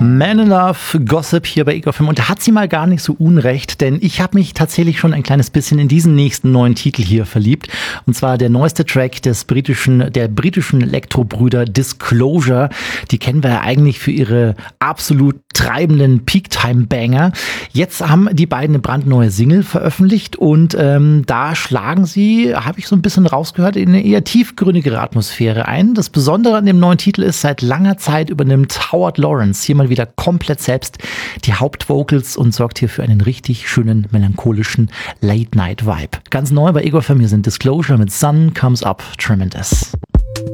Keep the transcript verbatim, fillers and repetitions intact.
Man in Love, Gossip hier bei Ego F M. Und da hat sie mal gar nicht so unrecht, denn ich habe mich tatsächlich schon ein kleines bisschen in diesen nächsten neuen Titel hier verliebt. Und zwar der neueste Track des britischen, der britischen Elektrobrüder Disclosure. Die kennen wir ja eigentlich für ihre absolut treibenden Peak-Time-Banger. Jetzt haben die beiden eine brandneue Single veröffentlicht und ähm, da schlagen sie, habe ich so ein bisschen rausgehört, in eine eher tiefgründigere Atmosphäre ein. Das Besondere an dem neuen Titel ist, seit langer Zeit übernimmt Howard Lawrence hier mal wieder komplett selbst die Hauptvocals und sorgt hier für einen richtig schönen, melancholischen Late-Night-Vibe. Ganz neu bei Ego F M, hier sind Disclosure mit Sun Comes Up Tremendous.